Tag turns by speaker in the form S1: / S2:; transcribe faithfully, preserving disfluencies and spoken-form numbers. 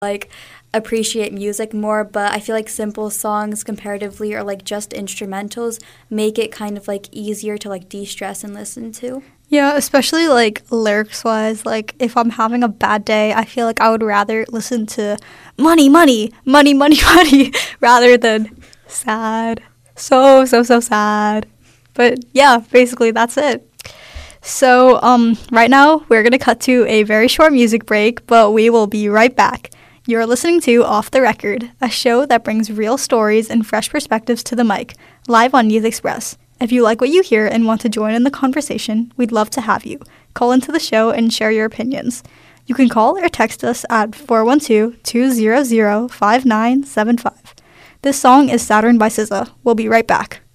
S1: like appreciate music more, but I feel like simple songs comparatively or like just instrumentals make it kind of like easier to like de-stress and listen to.
S2: Yeah, especially like lyrics wise, like if I'm having a bad day, I feel like I would rather listen to money, money, money, money, money rather than sad. So, so, so sad. But yeah, basically that's it. So um, right now we're going to cut to a very short music break, but we will be right back. You're listening to Off the Record, a show that brings real stories and fresh perspectives to the mic, live on Youth Express. If you like what you hear and want to join in the conversation, we'd love to have you. Call into the show and share your opinions. You can call or text us at four one two, two zero zero, five nine seven five. This song is Saturn by S Z A. We'll be right back.